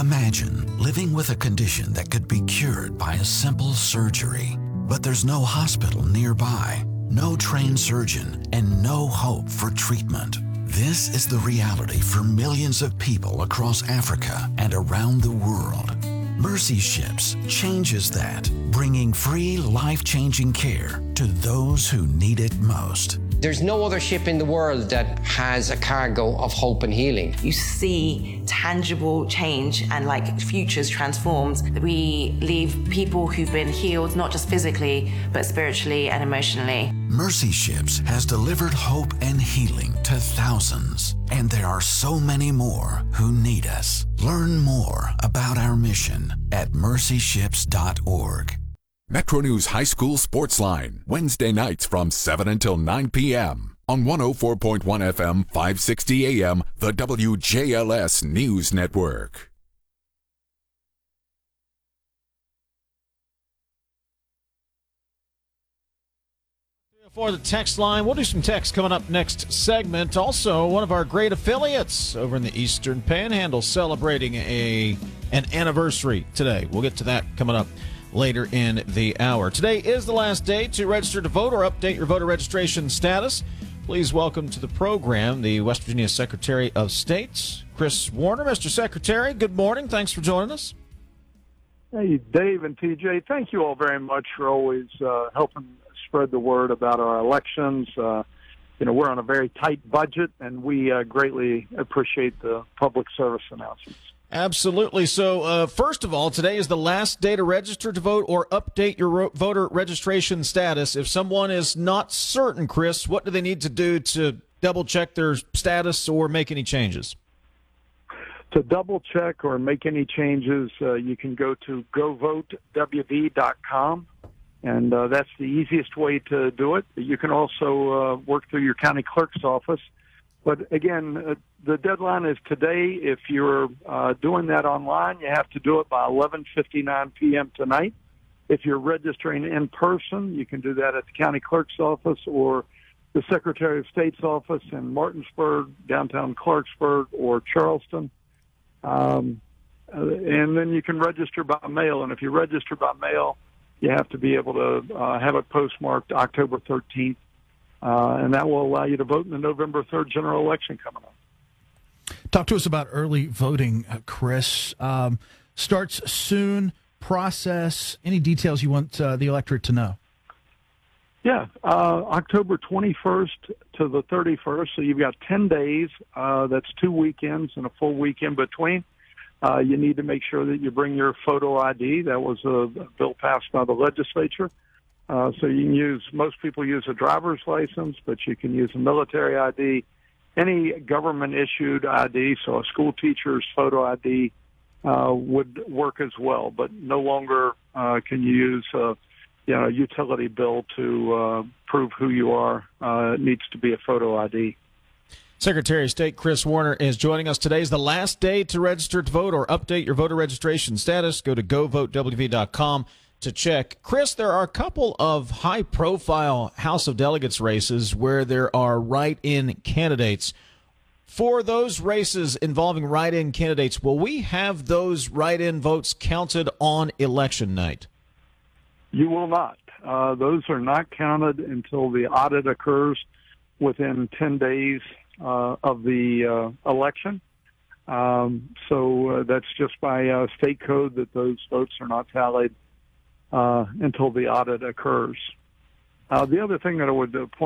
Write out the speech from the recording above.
Imagine living with a condition that could be cured by a simple surgery, but there's no hospital nearby, no trained surgeon, and no hope for treatment. This is the reality for millions of people across Africa and around the world. Mercy Ships changes that, bringing free, life-changing care to those who need it most. There's no other ship in the world that has a cargo of hope and healing. You see tangible change and futures transformed. We leave people who've been healed, not just physically, but spiritually and emotionally. Mercy Ships has delivered hope and healing to thousands, and there are so many more who need us. Learn more about our mission at mercyships.org. Metro News High School Sports Line, Wednesday nights from 7 until 9 p.m. on 104.1 FM, 560 AM, the WJLS News Network. For the text line, we'll do some text coming up next segment. Also, one of our great affiliates over in the Eastern Panhandle celebrating an anniversary today. We'll get to that coming up later in the hour. Today is the last day to register to vote or update your voter registration status. Please welcome to the program the West Virginia Secretary of State, Chris Warner. Mr. Secretary, good morning. Thanks for joining us. Hey, Dave and TJ, thank you all very much for always helping spread the word about our elections. We're on a very tight budget, and we greatly appreciate the public service announcements. Absolutely. So, first of all, today is the last day to register to vote or update your voter registration status. If someone is not certain, Chris, what do they need to do to double-check their status or make any changes? To double-check or make any changes, you can go to govotewv.com, and that's the easiest way to do it. You can also work through your county clerk's office. But again, the deadline is today. If you're doing that online, you have to do it by 11:59 p.m. tonight. If you're registering in person, you can do that at the county clerk's office or the Secretary of State's office in Martinsburg, downtown Clarksburg, or Charleston. And then you can register by mail. And if you register by mail, you have to be able to have it postmarked October 13th. And that will allow you to vote in the November 3rd general election coming up. Talk to us about early voting, Chris. Starts soon, process, any details you want the electorate to know? Yeah, October 21st to the 31st, so you've got 10 days. That's 2 weekends and a full week in between. You need to make sure that you bring your photo ID. That was a bill passed by the legislature. So you can most people use a driver's license, but you can use a military ID, any government-issued ID, so a school teacher's photo ID would work as well, but no longer can you use a utility bill to prove who you are. It needs to be a photo ID. Secretary of State Chris Warner is joining us. Today is the last day to register to vote or update your voter registration status. Go to govotewv.com to check. Chris, there are a couple of high-profile House of Delegates races where there are write-in candidates. For those races involving write-in candidates, will we have those write-in votes counted on election night? You will not. Those are not counted until the audit occurs within 10 days of the election. So that's just by state code that those votes are not tallied until the audit occurs. The other thing that I would point